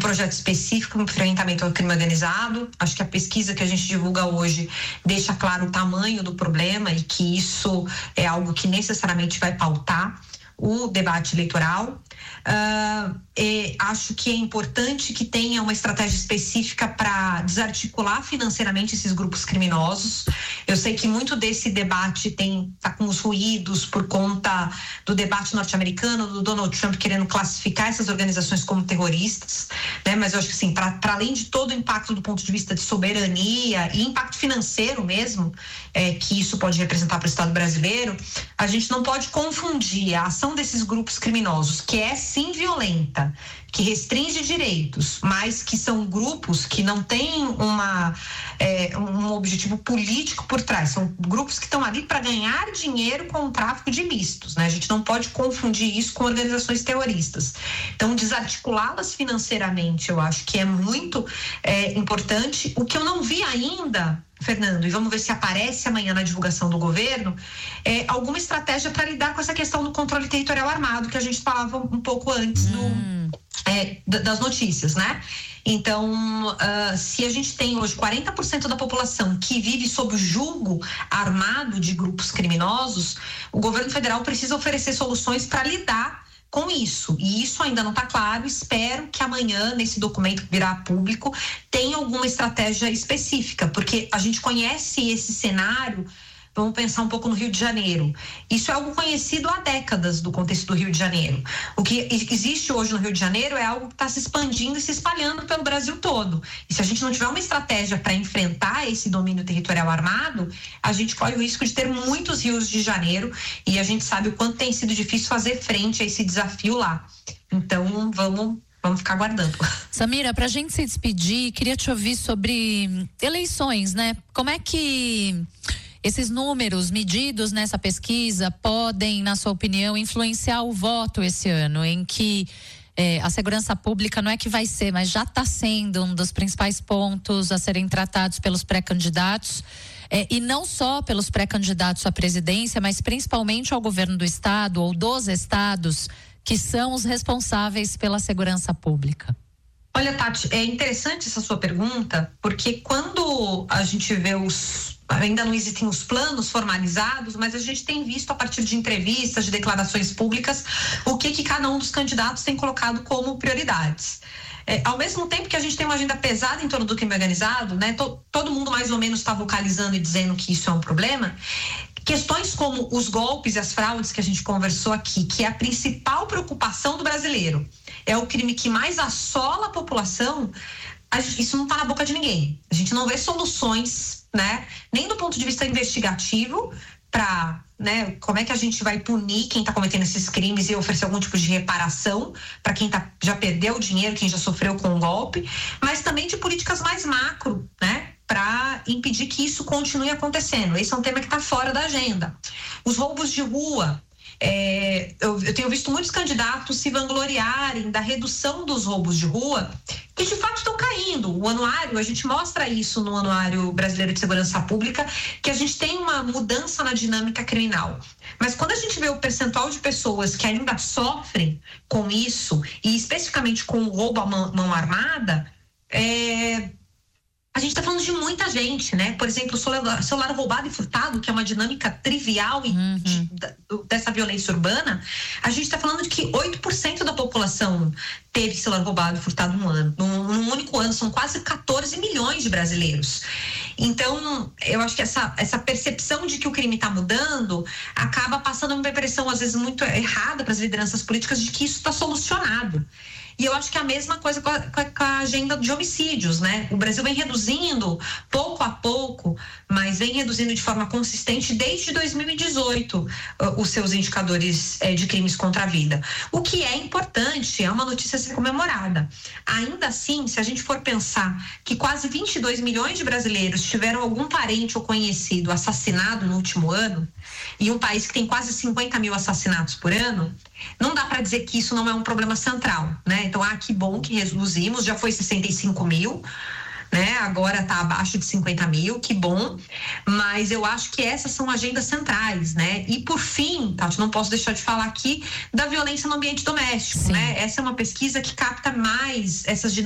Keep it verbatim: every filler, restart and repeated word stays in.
projeto específico para enfrentamento ao crime organizado. Acho que a pesquisa que a gente divulga hoje deixa claro o tamanho do problema e que isso é algo que necessariamente vai pautar o debate eleitoral. Uh, e acho que é importante que tenha uma estratégia específica para desarticular financeiramente esses grupos criminosos. Eu sei que muito desse debate tem tá com os ruídos por conta do debate norte-americano, do Donald Trump querendo classificar essas organizações como terroristas, né? Mas eu acho que assim, para além de todo o impacto do ponto de vista de soberania e impacto financeiro mesmo, é, que isso pode representar para o Estado brasileiro, a gente não pode confundir a ação desses grupos criminosos, que é sim violenta, que restringe direitos, mas que são grupos que não têm uma, é, um objetivo político por trás, são grupos que estão ali para ganhar dinheiro com o tráfico de ilícitos, né? A gente não pode confundir isso com organizações terroristas. Então, desarticulá-las financeiramente, eu acho que é muito é, importante. O que eu não vi ainda, Fernando, e vamos ver se aparece amanhã na divulgação do governo, é alguma estratégia para lidar com essa questão do controle territorial armado, que a gente falava um pouco antes hum. do, é, das notícias, né? Então, uh, se a gente tem hoje quarenta por cento da população que vive sob o julgo armado de grupos criminosos, o governo federal precisa oferecer soluções para lidar com isso, e isso ainda não está claro. Espero que amanhã, nesse documento que virá público, tenha alguma estratégia específica, porque a gente conhece esse cenário. Vamos pensar um pouco no Rio de Janeiro. Isso é algo conhecido há décadas do contexto do Rio de Janeiro. O que existe hoje no Rio de Janeiro é algo que está se expandindo e se espalhando pelo Brasil todo. E se a gente não tiver uma estratégia para enfrentar esse domínio territorial armado, a gente corre o risco de ter muitos rios de janeiro, e a gente sabe o quanto tem sido difícil fazer frente a esse desafio lá. Então, vamos... Vamos ficar aguardando. Samira, pra gente se despedir, queria te ouvir sobre eleições, né? Como é que esses números medidos nessa pesquisa podem, na sua opinião, influenciar o voto esse ano, em que eh, a segurança pública não é que vai ser, mas já está sendo um dos principais pontos a serem tratados pelos pré-candidatos, eh, e não só pelos pré-candidatos à presidência, mas principalmente ao governo do estado ou dos estados, que são os responsáveis pela segurança pública. Olha, Tati, é interessante essa sua pergunta, porque quando a gente vê os... ainda não existem os planos formalizados, mas a gente tem visto a partir de entrevistas, de declarações públicas, o que que cada um dos candidatos tem colocado como prioridades. É, ao mesmo tempo que a gente tem uma agenda pesada em torno do crime organizado, né? To, todo mundo mais ou menos está vocalizando e dizendo que isso é um problema. Questões como os golpes e as fraudes que a gente conversou aqui, que é a principal preocupação do brasileiro, é o crime que mais assola a população, a gente, isso não está na boca de ninguém. A gente não vê soluções, né? Nem do ponto de vista investigativo, para, né, como é que a gente vai punir quem está cometendo esses crimes e oferecer algum tipo de reparação para quem tá, já perdeu o dinheiro, quem já sofreu com o golpe, mas também de políticas mais macro, né? Para impedir que isso continue acontecendo. Esse é um tema que está fora da agenda. Os roubos de rua. É, eu, eu tenho visto muitos candidatos se vangloriarem da redução dos roubos de rua, que de fato estão caindo. O anuário, a gente mostra isso no Anuário Brasileiro de Segurança Pública, que a gente tem uma mudança na dinâmica criminal. Mas quando a gente vê o percentual de pessoas que ainda sofrem com isso, e especificamente com o roubo à mão, mão armada, é... a gente está falando de muita gente, né? Por exemplo, o celular, celular roubado e furtado, que é uma dinâmica trivial uhum. de, de, dessa violência urbana, a gente está falando de que oito por cento da população teve celular roubado e furtado num ano. Num, num único ano, são quase quatorze milhões de brasileiros. Então, eu acho que essa, essa percepção de que o crime está mudando acaba passando uma impressão, às vezes, muito errada para as lideranças políticas de que isso está solucionado. E eu acho que é a mesma coisa com a, com a agenda de homicídios, né? O Brasil vem reduzindo pouco a pouco, mas vem reduzindo de forma consistente desde dois mil e dezoito uh, os seus indicadores uh, de crimes contra a vida. O que é importante, é uma notícia a ser comemorada. Ainda assim, se a gente for pensar que quase vinte e dois milhões de brasileiros tiveram algum parente ou conhecido assassinado no último ano, e um país que tem quase cinquenta mil assassinatos por ano, não dá para dizer que isso não é um problema central, né? Então, ah, que bom que reduzimos, já foi sessenta e cinco mil, né? Agora está abaixo de cinquenta mil, que bom, mas eu acho que essas são agendas centrais, né? E por fim, Tati, não posso deixar de falar aqui da violência no ambiente doméstico, Sim. né? Essa é uma pesquisa que capta mais essas dinâmicas